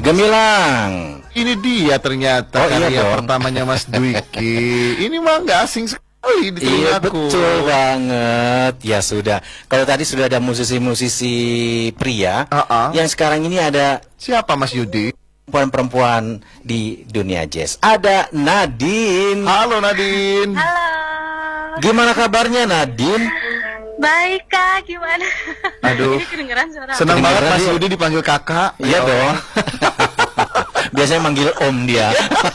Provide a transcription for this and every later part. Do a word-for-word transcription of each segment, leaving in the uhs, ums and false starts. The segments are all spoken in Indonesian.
Gemilang. Ini dia ternyata Oh, iya karya dong. pertamanya Mas Dwiki. Ini mah nggak asing sekali di Iya telingaku. betul banget. Ya sudah. Kalau tadi sudah ada musisi-musisi pria, Uh-uh. yang sekarang ini ada Siapa Mas Yudi? perempuan-perempuan di dunia jazz. Ada Nadine. Halo Nadine. Halo. Gimana kabarnya Nadine? Baik Kak, gimana? Aduh. Ini kedengeran suara. Senang Kedengeran banget Mas dia. Yudi dipanggil kakak. Iya Ya dong. Biasanya manggil Om dia.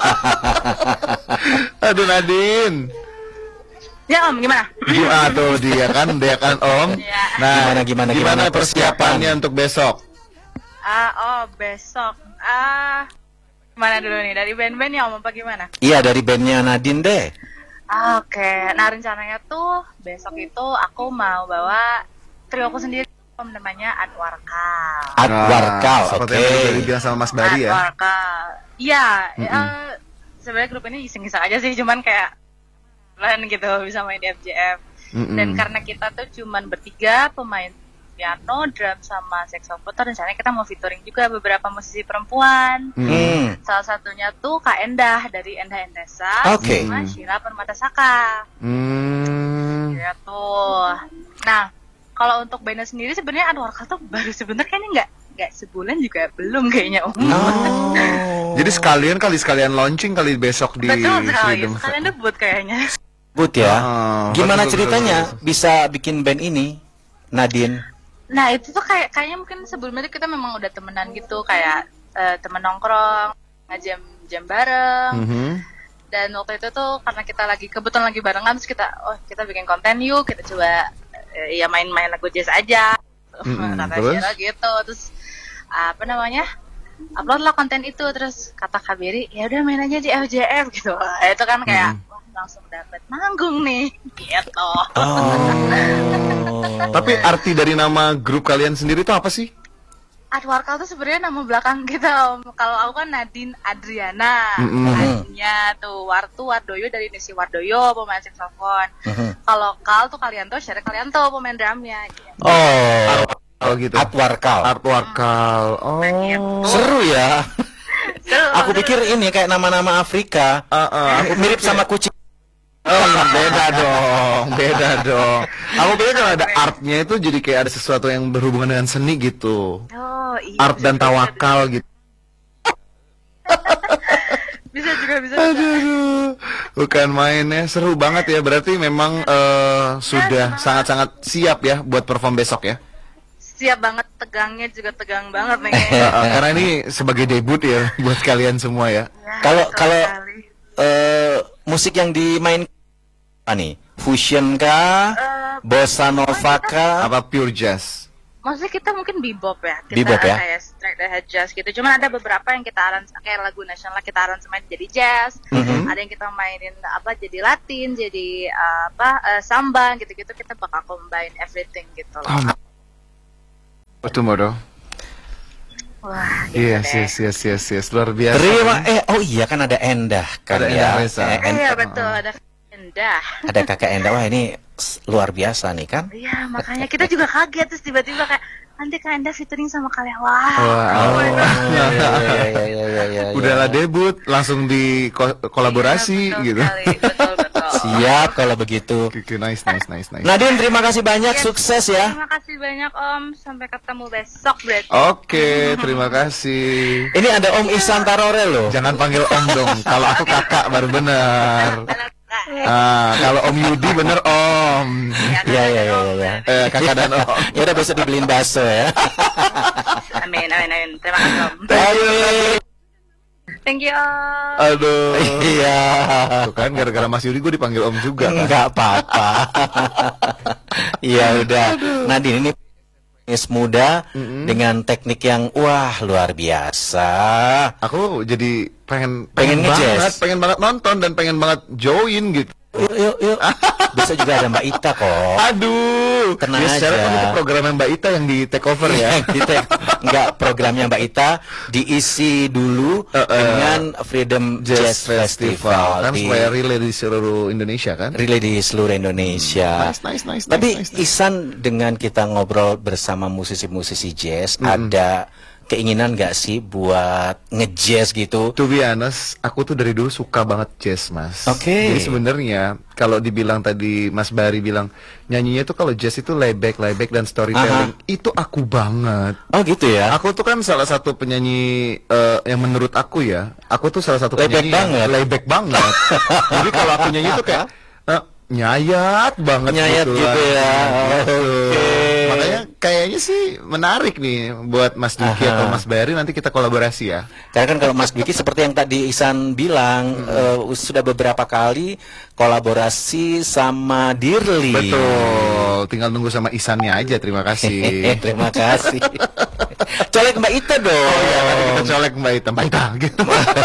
Aduh Nadine. Ya Om, gimana? Gimana tuh dia kan, dia kan Om. Iya. Nah, Gimana, gimana, gimana gimana persiapannya persiapan? untuk besok? Ah, oh besok. Ah, gimana dulu nih? Dari band-band ya Om apa gimana? Iya dari bandnya Nadine deh. Ah, Oke, nah rencananya tuh besok itu aku mau bawa trio aku sendiri Om, namanya Adwarkal. Adwarkal, Nah, oke. seperti yang tadi bilang sama Mas Bari ya. Adwarkal. Iya, Mm-mm. eh, sebenarnya grup ini iseng-iseng aja sih, cuman kayak lan gitu bisa main di F J F. Mm-mm. Dan karena kita tuh cuman bertiga, pemain piano, drum, sama saxophone, rencananya kita mau featuring juga beberapa musisi perempuan. Mm. Hmm. Salah satunya tuh Kak Endah dari Endah Endesa, Oke. sama Sheila Permatasaka. Hmm. Gitu. Nah, kalau untuk bandnya sendiri sebenarnya Adwarkal tuh baru sebentar kayaknya nggak nggak sebulan juga belum kayaknya Om. Oh. Jadi sekalian kali sekalian launching kali besok di Betul sekali. Freedom Sekalian Fe- debut kayaknya. But ya. Ah, Gimana betul, betul, ceritanya betul, betul. bisa bikin band ini, Nadine? Nah itu tuh kayak kayaknya mungkin sebelumnya tuh kita memang udah temenan gitu, kayak eh, temen nongkrong, ngajam jam bareng. Mhm. Dan waktu itu tuh karena kita lagi kebetulan lagi barengan, terus kita oh kita bikin konten yuk, kita coba eh, ya main-main lagu jazz aja. Mm-mm, Kata terus? Sheila gitu, terus apa namanya? Upload lah konten itu, terus kata Kak Beri, ya udah main aja di F J F gitu. Eh, itu kan kayak wah, langsung dapet manggung nih, gitu. Oh. Tapi arti dari nama grup kalian sendiri itu apa sih? Adwarkal tuh sebenarnya nama belakang kita Om. Kalau aku kan Nadine Adriana, Mm-mm. Nadine tuh Wartu Wardoyo dari Nisi Wardoyo pemain saxophone. Mhm. Kalau Kal tuh Kalianto, Syarif Kalianto pemain drumnya. Gitu. Oh. Oh gitu. Adwarkal. Artworkal. Oh. Seru ya. Seru, Aku seru. pikir ini kayak nama-nama Afrika. Ah, ah, aku Mirip sama kucing. Oh, beda dong, beda dong. Aku pikir kalau ada artnya itu jadi kayak ada sesuatu yang berhubungan dengan seni gitu. Oh, iya. Art dan bisa, tawakal gitu. Bisa juga bisa. Aduh, juga. aduh. Bukan mainnya, seru banget ya. Berarti memang eh, sudah sangat-sangat siap ya buat perform besok ya. Siap banget, tegangnya juga tegang banget nih. Eh, eh, karena ini sebagai debut ya buat kalian semua ya. Ya, Kalau betul kalau sekali. eh, musik yang dimain apa nih? Fusion kah? Eh, Bossa nova kah? Apa pure jazz? Maksudnya kita mungkin bebop ya, kita Bebop ya? kayak straight ahead jazz gitu. Cuman ada beberapa yang kita arrange kayak lagu nasional kita aransemen jadi jazz. Mhm. Ada yang kita mainin apa jadi Latin, jadi uh, apa uh, samba gitu-gitu, kita bakal combine everything gitu loh. Oh, betul Moro. Wah, gitu Yes, deh. yes, yes, yes, yes, luar biasa. Terima eh oh iya kan ada Endah kan Ada ya. Endah Reza. Eh, Eh, En- Iya betul, ada Endah. ada Kakak Endah. Wah ini s- luar biasa nih kan. Iya, makanya kita juga kaget terus tiba-tiba kayak nanti Kak Endah featuring sama kalian. Wah. Wah. oh my God. Iya, iya, iya, iya, iya, iya. Udahlah debut, langsung di ko- kolaborasi Iya, betul gitu. sekali, betul betul. Siap kalau begitu. Oke, oke, nice, nice, nice, nice. Nadine terima kasih banyak, Yes. sukses ya. Terima kasih banyak Om, sampai ketemu besok berarti. Oke, terima kasih. Ini ada Om Ihsan Tarore loh. Jangan panggil Om dong. Kalau aku kakak baru benar. Ah, kalau Om Yudi bener Om. Iya, iya, iya, iya. Eh, kakak dan Om. Ya udah besok dibeliin bakso ya. Amin, amin, amin. Terima kasih Om. Ayo. Thank you Om. Aduh. Iya. Tuh kan gara-gara Mas Yudi gue dipanggil Om juga kan. Enggak apa-apa. Iya udah. Nadine ini penulis muda Mm-mm. dengan teknik yang wah luar biasa. Aku jadi pengen Pengen pengen, nge-jazz. banget, pengen banget nonton dan pengen banget join gitu. Yuk, yuk, yuk. Besok juga ada Mbak Ita kok. Aduh. Tenang ya, secara aja. kan itu programnya Mbak Ita yang di take over ya. Kita enggak programnya Mbak Ita diisi dulu Uh, uh, dengan Freedom Jazz, Festival, kan di supaya relay di seluruh Indonesia kan. relay di seluruh Indonesia. Nice, nice, nice, Tapi nice, nice, nice. Ihsan dengan kita ngobrol bersama musisi-musisi jazz ada keinginan nggak sih buat nge-jazz gitu? To be honest, aku tuh dari dulu suka banget jazz, Mas. Oke. Jadi sebenarnya kalau dibilang tadi Mas Bari bilang nyanyinya tuh kalau jazz itu layback, layback dan storytelling, Aha. itu aku banget. Oh gitu ya? Aku tuh kan salah satu penyanyi eh, yang menurut aku ya, aku tuh salah satu Layback penyanyi yang banget. layback banget. Jadi kalau aku nyanyi tuh kayak eh, nyayat banget Nyayat gitu, gitu lah. ya. Gitu. Oke. Makanya kayaknya sih menarik nih buat Mas Diki Aha. atau Mas Bari nanti kita kolaborasi ya. Karena kan kalau Mas Dwiki seperti yang tadi Ihsan bilang eh, sudah beberapa kali kolaborasi sama Dirli. Betul, tinggal nunggu sama Isannya aja. Terima kasih. Terima kasih. Colek Mbak Ita dong. Oh iya, nanti kita colek Mbak Ita, Mbak Ita gitu.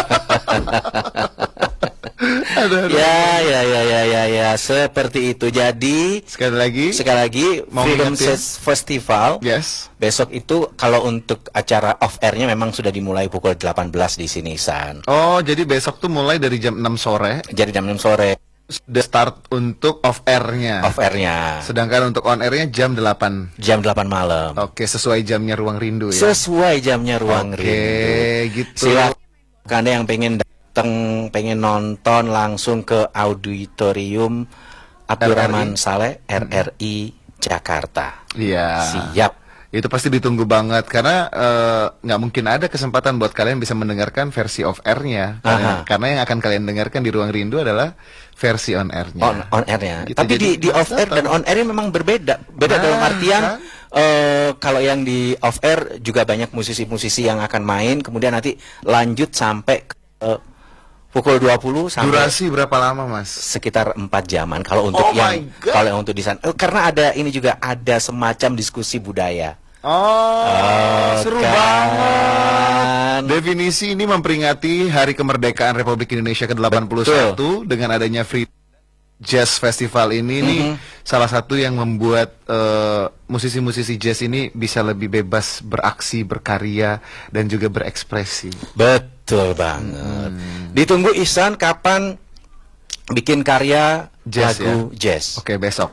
Aduh, aduh. Ya, ya, ya, ya, ya, ya, seperti itu. Jadi Sekali lagi, sekali lagi Mau Freedom ngingetin? Jazz Festival yes. besok itu kalau untuk acara off airnya memang sudah dimulai pukul delapan belas di sini, San. Oh, jadi besok tuh mulai dari jam enam sore Jadi jam enam sore sudah start untuk off airnya. off airnya, Sedangkan untuk on airnya jam delapan. jam delapan malam. Oke, sesuai jamnya Ruang Rindu ya. Sesuai jamnya Ruang Oke, Rindu. gitu. Silakan Anda yang pengen datang, pengen nonton langsung ke Auditorium Abdurrahman Saleh R R I Jakarta. Iya. Siap. Itu pasti ditunggu banget karena eh, nggak mungkin ada kesempatan buat kalian bisa mendengarkan versi off airnya. Karena, Aha. karena yang akan kalian dengarkan di Ruang Rindu adalah versi on airnya. On, on airnya. Gitu, Tapi jadi di, di off air dan on air memang berbeda. Beda Nah, dalam artian kan? eh, kalau yang di off air juga banyak musisi-musisi yang akan main, kemudian nanti lanjut sampai ke eh, pukul dua puluh sampai Durasi berapa lama, Mas? sekitar empat jaman. Kalau untuk Oh yang my God. kalau yang untuk di sana, eh, karena ada ini juga ada semacam diskusi budaya. Oh, seru kan? banget. Definisi ini memperingati Hari Kemerdekaan Republik Indonesia ke delapan puluh satu dengan adanya Free Jazz Festival ini nih salah satu yang membuat eh, musisi-musisi jazz ini bisa lebih bebas beraksi, berkarya dan juga berekspresi. Betul banget. Ditunggu Ihsan kapan bikin karya Jazz lagu ya? jazz. Oke, besok.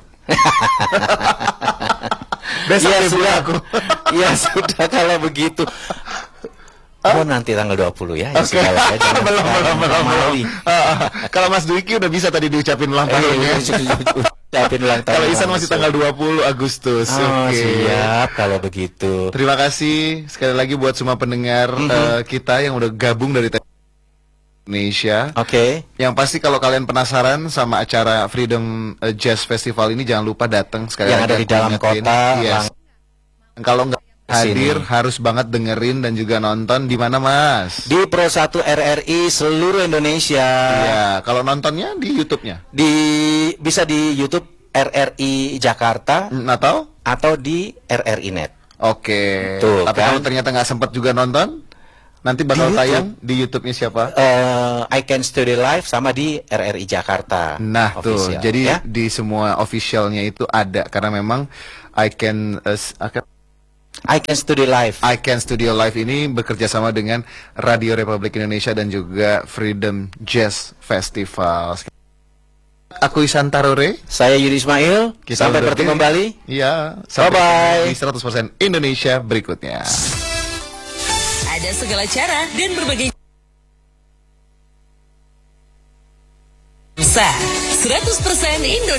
Besok Ya ya sudah aku. Ya sudah kalau begitu. Oh nanti tanggal dua puluh ya. Ya Oke. sudah lah, ya, jangan- Belum, belum, belum, Mali. belum. Ah, Kalau Mas Dwiki udah bisa tadi diucapin ulang Eh, tahunnya. ucapin ulang tahun Kalau Isan masih langsung. tanggal dua puluh Agustus. Oh, Oke. siap kalau begitu. Terima kasih sekali lagi buat semua pendengar eh, kita yang udah gabung dari Indonesia. Oke. Yang pasti kalau kalian penasaran sama acara Freedom eh, Jazz Festival ini jangan lupa datang sekali Yang lagi ada di aku dalam ingetin. kota, Yes. lang- Kalau nggak Kesini. hadir harus banget dengerin dan juga nonton di mana, Mas? Di Pro satu R R I seluruh Indonesia. Iya, kalau nontonnya di YouTube-nya. Di bisa di YouTube R R I Jakarta Mm, Atau? atau di R R I Net. Oke. Tuh, Tapi kan? kalau ternyata nggak sempat juga nonton, nanti bakal Di tayang di YouTube-nya siapa? Eh, I Can Study Live sama di R R I Jakarta. Nah tuh, Official, jadi ya. di semua officialnya itu ada karena memang I can uh, s- akan- I Can Study Live. I Can Studio Live ini bekerja sama dengan Radio Republik Indonesia dan juga Freedom Jazz Festival. Aku Ihsan Tarore. Saya Yudi Ismail. Kita Sampai undur bertemu diri. kembali. Iya. Sampai Bye-bye. ketemu di seratus persen Indonesia berikutnya. Ada segala cara dan berbagai seratus persen Indonesia.